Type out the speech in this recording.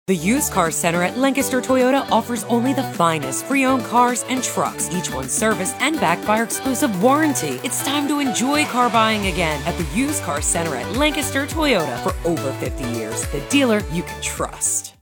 The Used Car Center at Lancaster Toyota offers only the finest pre-owned cars and trucks, each one serviced and backed by our exclusive warranty. It's time to enjoy car buying again at the Used Car Center at Lancaster Toyota. For over 50 years, the dealer you can trust.